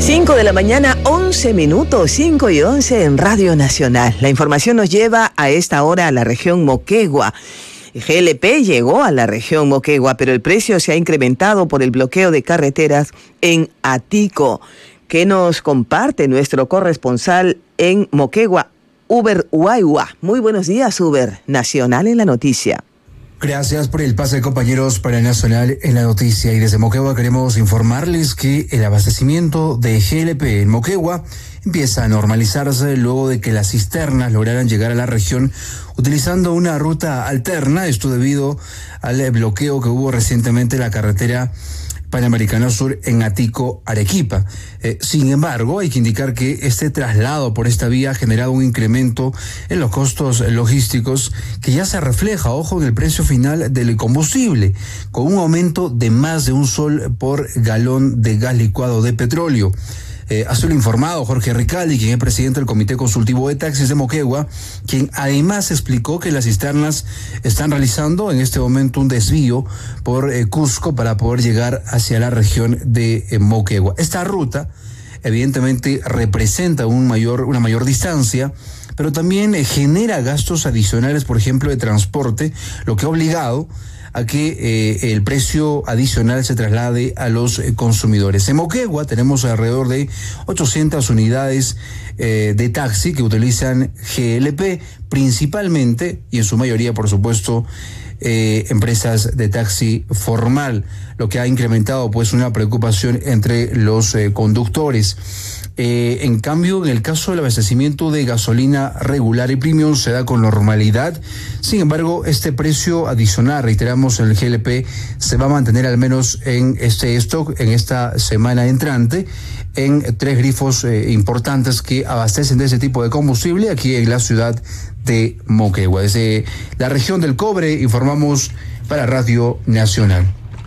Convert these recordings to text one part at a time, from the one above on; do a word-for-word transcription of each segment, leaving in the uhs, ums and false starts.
cinco de la mañana, once minutos, cinco y once en Radio Nacional. La información nos lleva a esta hora a la región Moquegua. G L P llegó a la región Moquegua, pero el precio se ha incrementado por el bloqueo de carreteras en Atico. ¿Qué nos comparte nuestro corresponsal en Moquegua, Uber Huayhua? Muy buenos días, Uber. Nacional en la noticia. Gracias por el pase, compañeros, para Nacional en la noticia. Y desde Moquegua queremos informarles que el abastecimiento de G L P en Moquegua empieza a normalizarse luego de que las cisternas lograran llegar a la región utilizando una ruta alterna. Esto debido al bloqueo que hubo recientemente en la carretera Panamericana Sur en Atico, Arequipa. Eh, sin embargo, hay que indicar que este traslado por esta vía ha generado un incremento en los costos logísticos que ya se refleja, ojo, en el precio final del combustible, con un aumento de más de un sol por galón de gas licuado de petróleo. Eh, ha sido informado Jorge Ricaldi, quien es presidente del Comité Consultivo de Taxis de Moquegua, quien además explicó que las cisternas están realizando en este momento un desvío por eh, Cusco para poder llegar hacia la región de eh, Moquegua. Esta ruta evidentemente representa un mayor, una mayor distancia, pero también eh, genera gastos adicionales, por ejemplo, de transporte, lo que ha obligado a que eh, el precio adicional se traslade a los eh, consumidores. En Moquegua tenemos alrededor de ochocientas unidades eh, de taxi que utilizan G L P, principalmente, y en su mayoría, por supuesto, eh, empresas de taxi formal, lo que ha incrementado pues una preocupación entre los eh, conductores. Eh, en cambio, en el caso del abastecimiento de gasolina regular y premium se da con normalidad. Sin embargo, este precio adicional, reiteramos, en el G L P se va a mantener al menos en este stock, en esta semana entrante, en tres grifos eh, importantes que abastecen de ese tipo de combustible aquí en la ciudad de Moquegua. Desde la región del Cobre informamos para Radio Nacional.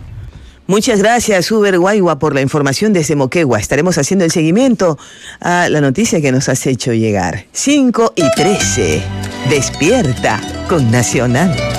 Muchas gracias, Uber Huayhua, por la información desde Moquegua. Estaremos haciendo el seguimiento a la noticia que nos has hecho llegar. cinco y trece. Despierta con Nacional.